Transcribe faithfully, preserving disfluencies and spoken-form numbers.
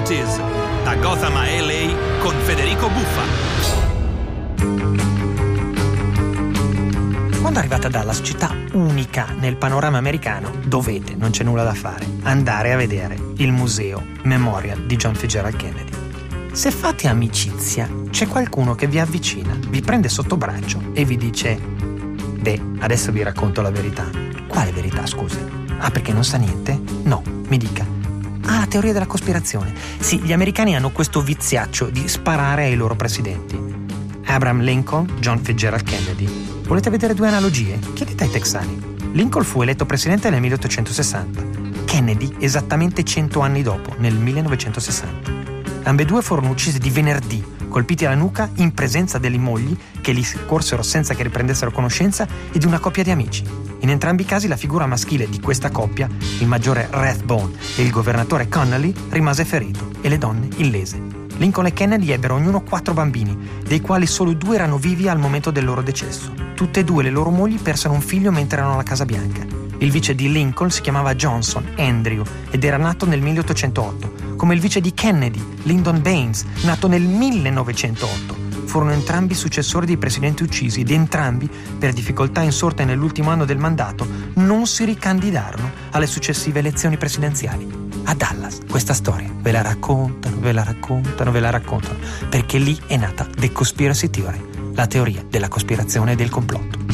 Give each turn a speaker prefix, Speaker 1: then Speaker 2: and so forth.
Speaker 1: It Is, da Gotham a L A con Federico Buffa.
Speaker 2: Quando arrivate a Dallas, città unica nel panorama americano, dovete, non c'è nulla da fare, andare a vedere il museo Memorial di John Fitzgerald Kennedy. Se fate amicizia, c'è qualcuno che vi avvicina, vi prende sotto braccio e vi dice: beh, adesso vi racconto la verità. Quale verità, scusi? Ah, perché non sa niente? No, mi dica. Ah, la teoria della cospirazione. Sì, gli americani hanno questo viziaccio di sparare ai loro presidenti. Abraham Lincoln, John Fitzgerald Kennedy. Volete vedere due analogie? Chiedete ai texani. Lincoln fu eletto presidente nel milleottocentosessanta. Kennedy esattamente cento anni dopo, nel millenovecentosessanta. Ambedue furono uccisi di venerdì, colpiti alla nuca in presenza delle mogli che li corsero senza che riprendessero conoscenza e di una coppia di amici. In entrambi i casi la figura maschile di questa coppia, il maggiore Rathbone e il governatore Connally, rimase ferito e le donne illese. Lincoln e Kennedy ebbero ognuno quattro bambini, dei quali solo due erano vivi al momento del loro decesso. Tutte e due le loro mogli persero un figlio mentre erano alla Casa Bianca. Il vice di Lincoln si chiamava Johnson, Andrew, ed era nato nel milleottocentootto, come il vice di Kennedy, Lyndon Baines, nato nel millenovecentootto. Furono entrambi successori dei presidenti uccisi ed entrambi, per difficoltà insorte nell'ultimo anno del mandato, non si ricandidarono alle successive elezioni presidenziali. A Dallas questa storia ve la raccontano, ve la raccontano, ve la raccontano, perché lì è nata The Conspiracy Theory, la teoria della cospirazione e del complotto.